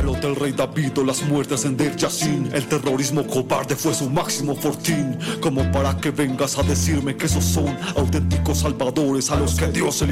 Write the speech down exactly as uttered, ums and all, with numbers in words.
Nazario del rey David o las muertes en Der Yassin. El terrorismo cobarde fue su máximo fortín. Como para que vengas a decirme que esos son auténticos salvadores a los que Dios eligió.